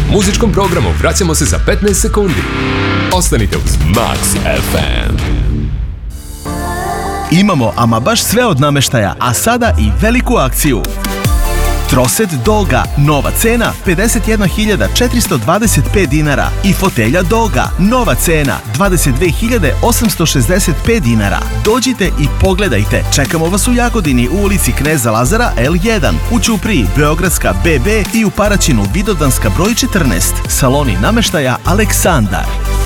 Muzičkom programu vraćamo se za 15 sekundi. Ostanite uz Max FM. Imamo ama baš sve od namještaja, a sada i veliku akciju. Troset Doga, nova cena 51.425 dinara i fotelja Doga, nova cena 22.865 dinara. Dođite i pogledajte. Čekamo vas u Jagodini u ulici Kneza Lazara L1, u Ćupriji Beogradska BB i u Paraćinu Vidovdanska broj 14. Saloni namještaja Aleksandar.